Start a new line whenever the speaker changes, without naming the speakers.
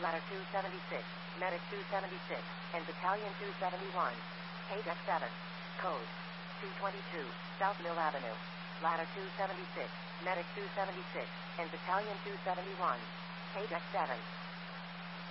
Ladder 276, Medic 276, and Battalion 271. Paydeck 7. Code 222, South Mill Avenue. Ladder 276, Medic 276, and Battalion 271. Paydeck 7.